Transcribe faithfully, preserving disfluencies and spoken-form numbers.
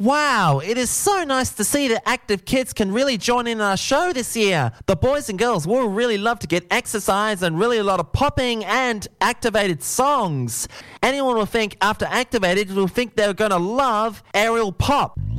Wow, it is so nice to see that active kids can really join in our show this year. The boys and girls will really love to get exercise and really a lot of popping and activated songs. Anyone will think after activated will think they're going to love aerial pop.